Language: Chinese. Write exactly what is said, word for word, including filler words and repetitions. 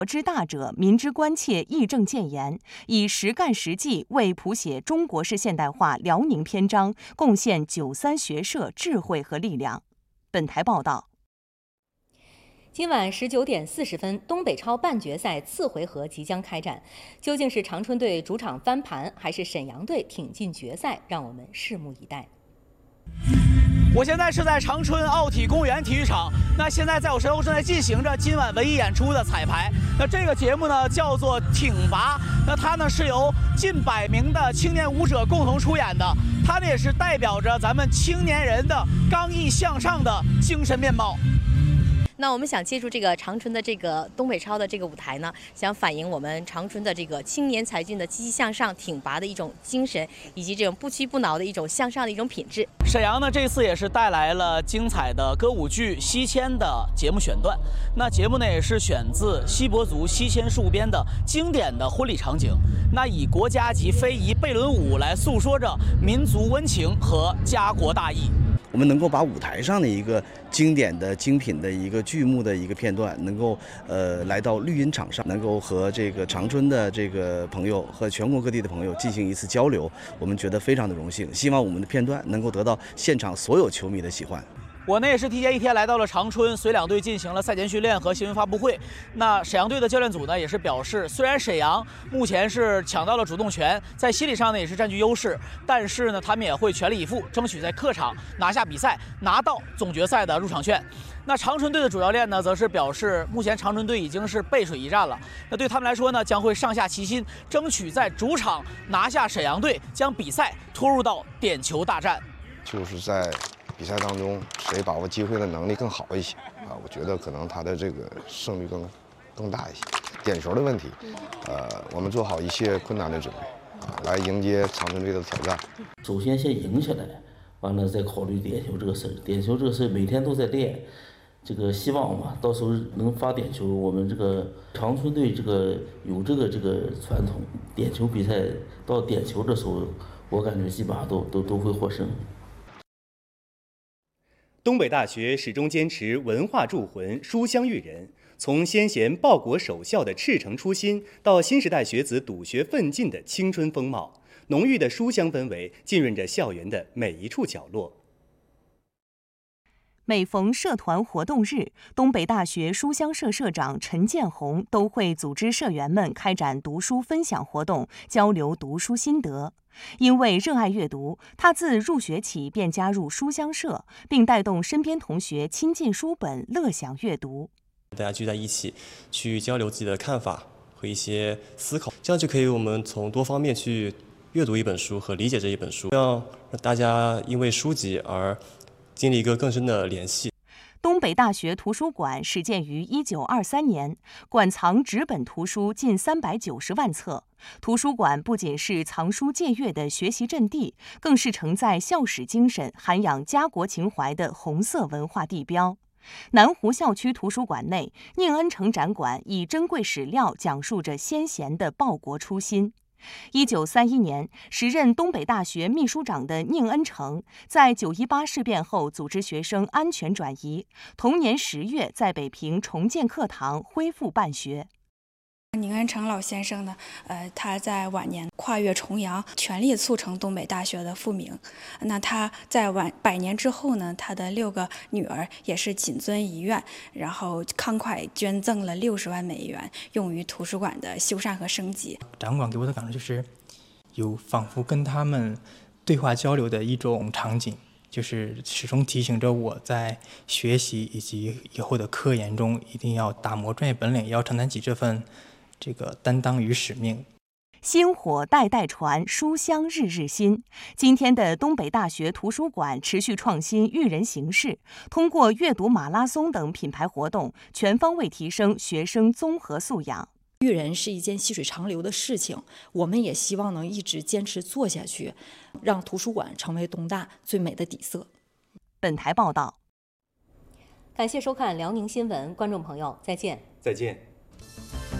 之大者，民之关切，义正谏言，以实干实际为谱写中国式现代化辽宁篇章贡献九三学社智慧和力量。本台报道。 今晚十九点四十分，东北超半决赛次回合即将开战，究竟是长春队主场翻盘，还是沈阳队挺进决赛？让我们拭目以待。 我现在是在长春奥体公园体育场，那现在在我身后正在进行着今晚文艺演出的彩排。那这个节目呢叫做《挺拔》，那它呢是由近百名的青年舞者共同出演的，它呢也是代表着咱们青年人的刚毅向上的精神面貌。 那我们想借助这个长春的这个东北超的这个舞台呢，想反映我们长春的这个青年才俊的积极向上、挺拔的一种精神，以及这种不屈不挠的一种向上的一种品质。 沈阳呢这次也是带来了精彩的歌舞剧《西迁》的节目选段。那节目呢也是选自锡伯族西迁戍边的经典的婚礼场景。那以国家级非遗贝伦舞来诉说着民族温情和家国大义。 我们能够把舞台上的一个经典的精品的一个剧目的一个片段，能够呃来到绿茵场上，能够和这个长春的这个朋友和全国各地的朋友进行一次交流，我们觉得非常的荣幸。希望我们的片段能够得到现场所有球迷的喜欢。 我呢也是提前一天来到了长春，随两队进行了赛前训练和新闻发布会。那沈阳队的教练组呢也是表示，虽然沈阳目前是抢到了主动权，在心理上呢也是占据优势，但是呢他们也会全力以赴，争取在客场拿下比赛，拿到总决赛的入场券。那长春队的主教练呢则是表示，目前长春队已经是背水一战了，那对他们来说呢将会上下齐心，争取在主场拿下沈阳队，将比赛拖入到点球大战。 就是在比赛当中，谁把握机会的能力更好一些啊？我觉得可能他的这个胜率更更大一些。点球的问题，呃，我们做好一切困难的准备啊，来迎接长春队的挑战。 首先先赢下来，完了再考虑点球这个事儿。点球这个事儿每天都在练，这个希望嘛，到时候能发点球。我们这个长春队这个有这个这个传统，点球比赛到点球的时候，我感觉基本上都都都会获胜。 东北大学始终坚持文化铸魂、书香育人，从先贤报国守孝的赤诚初心，到新时代学子笃学奋进的青春风貌，浓郁的书香氛围浸润着校园的每一处角落。 每逢社团活动日，东北大学书香社社长陈建红都会组织社员们开展读书分享活动，交流读书心得。因为热爱阅读，他自入学起便加入书香社，并带动身边同学亲近书本，乐享阅读。 大家聚在一起，去交流自己的看法和一些思考，这样就可以我们从多方面去阅读一本书和理解这一本书，让大家因为书籍而建立一个更深的联系。 东北大学图书馆始建于一九二三年，馆藏纸本图书近三百九十万册。图书馆不仅是藏书借阅的学习阵地，更是承载校史精神、涵养家国情怀的红色文化地标。南湖校区图书馆内，宁恩城展馆以珍贵史料讲述着先贤的报国初心。一九三一年，时任东北大学秘书长的宁恩城，在九一八事变后组织学生安全转移。同年十月，在北平重建课堂，恢复办学。 宁恩城老先生呢，呃，他在晚年跨越重洋，全力促成东北大学的复明。那他在晚百年之后呢，他的六个女儿也是谨遵遗愿，然后慷慨捐赠了六十万美元，用于图书馆的修缮和升级。 展馆给我的感受就是，有仿佛跟他们对话交流的一种场景，就是始终提醒着我在学习以及以后的科研中，一定要打磨专业本领，也要承担起这份这个担当与使命。 薪火代代传，书香日日新。今天的东北大学图书馆持续创新育人形式，通过阅读马拉松等品牌活动，全方位提升学生综合素养。 育人是一件细水长流的事情，我们也希望能一直坚持做下去，让图书馆成为东大最美的底色。 本台报道。 感谢收看辽宁新闻，观众朋友再见。 再见。